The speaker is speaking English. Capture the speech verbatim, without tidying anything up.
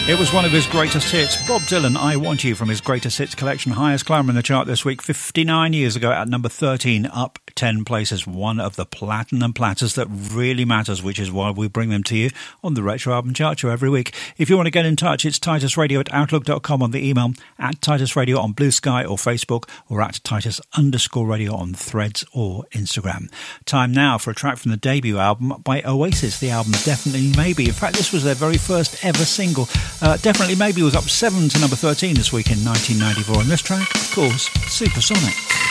It was one of his greatest hits. Bob Dylan, I Want You, from his greatest hits collection. Highest climber in the chart this week, fifty-nine years ago at number thirteen, up ten places. One of the platinum platters that really matters, which is why we bring them to you on the Retro Album Chart Show every week. If you want to get in touch, it's Titus Radio at outlook dot com on the email, at Titus Radio on Blue Sky or Facebook, or at Titus underscore radio on Threads or Instagram. Time now for a track from the debut album by Oasis, the album Definitely Maybe. In fact, this was their very first ever single. Uh, Definitely Maybe was up seven to number thirteen this week in nineteen ninety-four. And this track, of course, Supersonic.